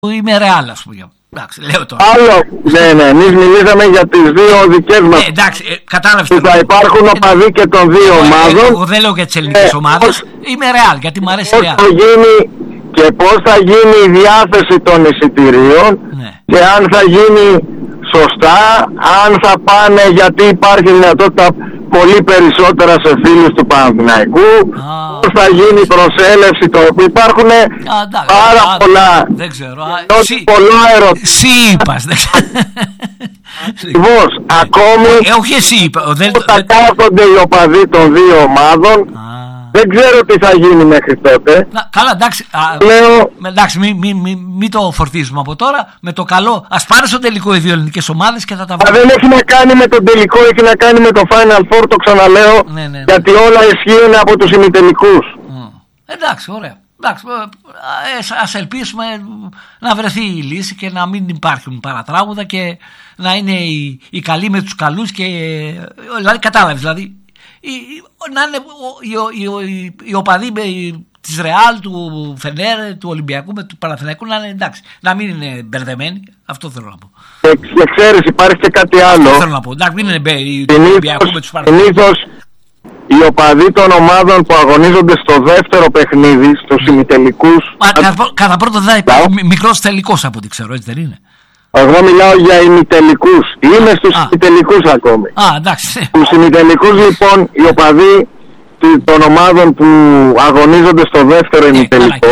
είμαι Ρεάλ, ας πούμε. Εντάξει, λέω τώρα. Άλλο, ναι, εμείς μιλήσαμε για τις δύο δικές μας. Εντάξει, κατάλαβες. Που θα υπάρχουν οπαδοί και των δύο ομάδων. Εγώ δεν λέω για τις ελληνικές ομάδες. Είμαι Ρεάλ, γιατί μου αρέσει η Ρεάλ. Και πώς θα γίνει η διάθεση των εισιτηρίων, και αν θα γίνει σωστά, αν θα πάνε, γιατί υπάρχει δυνατότητα πολύ περισσότερα σε φίλους του Παναθηναϊκού, πώς θα γίνει η προσέλευση, το οποίο υπάρχουν πάρα πολλά. Δεν ξέρω. Πολλά ερωτήματα. Εσύ είπας. Λοιπόν, ακόμη όχι εσύ είπα. θα κάθονται οι οπαδοί των δύο ομάδων. Δεν ξέρω τι θα γίνει μέχρι τότε. Καλά, εντάξει. Εντάξει, μην το φορτίζουμε από τώρα. Με το καλό, ας πάνε στο τελικό οι δύο ελληνικές ομάδες και θα τα βρούμε. Δεν έχει να κάνει με τον τελικό, έχει να κάνει με το Final Four, το ξαναλέω. Ναι. Γιατί όλα ισχύουν από τους ημιτελικούς. Εντάξει, ωραία. Εντάξει, ας ελπίσουμε να βρεθεί η λύση και να μην υπάρχουν παρατράγουδα και να είναι οι καλοί με τους καλούς και. Δηλαδή, κατάλαβες, δηλαδή. Να είναι οι οπαδοί της Ρεάλ, του Φενέρ, του Ολυμπιακού, του Παναθηναϊκού να είναι εντάξει. Να μην είναι μπερδεμένοι. Αυτό θέλω να πω. Και ξέρεις, υπάρχει και κάτι άλλο. Αυτό θέλω να πω. Εντάξει, μην είναι του Ολυμπιακού με τους Παναθηναϊκούς. Συνήθως οι οπαδοί των ομάδων που αγωνίζονται στο δεύτερο παιχνίδι, στους ημιτελικούς. Κατά πρώτο θα υπάρχει μικρός τελικός από ό,τι ξέρω, έτσι δεν είναι? Εγώ μιλάω για ημιτελικούς. Είμαι στους ημιτελικούς ακόμη. Εντάξει. Στους ημιτελικούς λοιπόν οι οπαδοί των ομάδων που αγωνίζονται στο δεύτερο ημιτελικό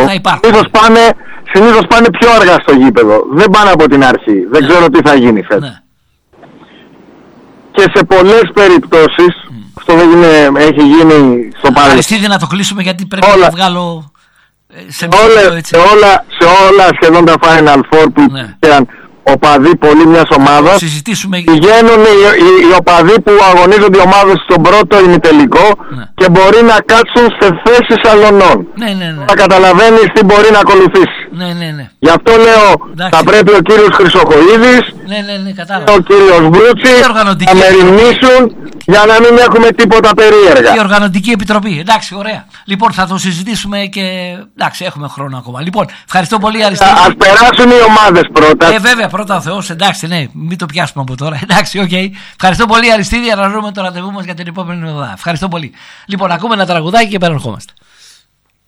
συνήθως πάνε πιο αργά στο γήπεδο. Δεν πάνε από την αρχή. Δεν ξέρω τι θα γίνει φέτος. Και σε πολλές περιπτώσεις αυτό έχει γίνει στο παρελθόν. Αριστείδη, να το κλείσουμε γιατί πρέπει να βγάλω σε όλα σχεδόν τα Final Four που υπήρχαν οπαδοί πολλοί μιας ομάδας, πηγαίνουν οι οπαδοί που αγωνίζονται οι ομάδες στον πρώτο ημιτελικό και μπορεί να κάτσουν σε θέσεις αλωνών. Θα καταλαβαίνεις τι μπορεί να ακολουθήσει. Γι' αυτό λέω θα πρέπει ο κύριος Χρυσοχοΐδης, ο κύριος Μπρούτσης να μεριμνήσουν για να μην έχουμε τίποτα περίεργα. Η Οργανωτική Επιτροπή. Εντάξει, ωραία. Λοιπόν, θα το συζητήσουμε και εντάξει, έχουμε χρόνο ακόμα. Λοιπόν, ευχαριστώ πολύ, Αριστείδη. Ας περάσουν οι ομάδες πρώτα. Βέβαια, πρώτα ο Θεός. Εντάξει, ναι, μην το πιάσουμε από τώρα. Εντάξει, οκ. Ευχαριστώ πολύ, Αριστείδη. Αναρρούμε το ραντεβού μας για την επόμενη εβδομάδα. Ευχαριστώ πολύ. Λοιπόν, ακούμε ένα τραγουδάκι και επανερχόμαστε.